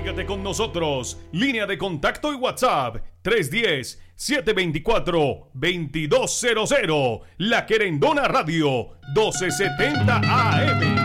Comunícate con nosotros. Línea de contacto y WhatsApp 310-724-2200. La Querendona Radio 1270 AM.